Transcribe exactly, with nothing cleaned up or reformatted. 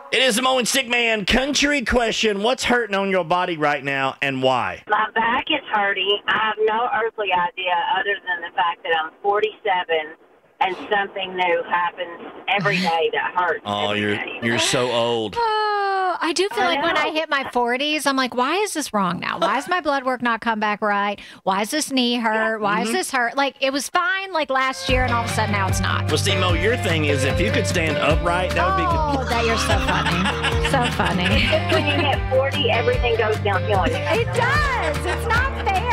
It is the Mo and Stick Man country question. What's hurting on your body right now and why? My back is hurting. I have no earthly idea other than the fact that I'm forty-seven and something new happens every day that hurts. Oh, every you're day. you're so old. Oh, I do feel I like when I know. hit my forties, I'm like, why is this wrong now? Why is my blood work not come back right? Why is this knee hurt? Why is this hurt? Like, it was fine like last year, and all of a sudden now it's not. Well, see, Mo, your thing is if you could stand upright, that would be Oh, good. that you're so funny. So funny. Just when you hit forty, everything goes downhill. It does. It's not fair.